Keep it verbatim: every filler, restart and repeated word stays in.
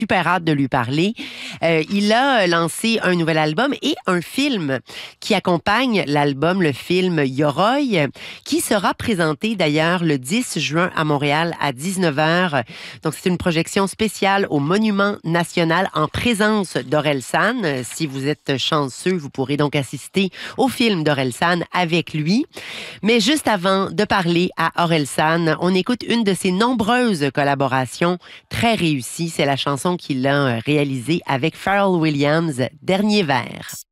super hâte de lui parler. Euh, il a lancé un nouvel album et un film qui accompagne l'album, le film Yoroi, qui sera présenté d'ailleurs le dix juin à Montréal à dix-neuf heures. Donc, c'est une projection spéciale au Monument national en présence d'Orelsan. Si vous êtes chanceux, vous pourrez donc assister au film d'Orelsan avec lui. Mais juste avant de parler à Orelsan, on écoute une de ses nombreuses collaborations très réussies. C'est la chanson qu'il a réalisée avec Pharrell Williams, Dernier verre.